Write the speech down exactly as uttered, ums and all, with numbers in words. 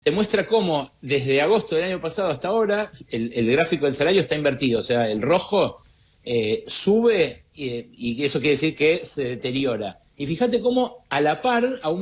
te muestra cómo desde agosto del año pasado hasta ahora el, el gráfico del salario está invertido, o sea, el rojo eh, sube y, y eso quiere decir que se deteriora. Y fíjate cómo a la par aumenta